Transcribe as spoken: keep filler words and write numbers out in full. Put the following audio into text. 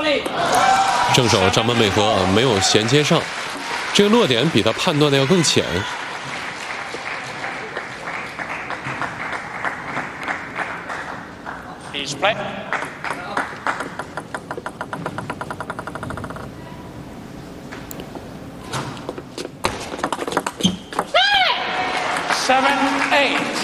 正手张本美和啊没有衔接上，这个落点比他判断的要更浅。 Please play. Seven, eight.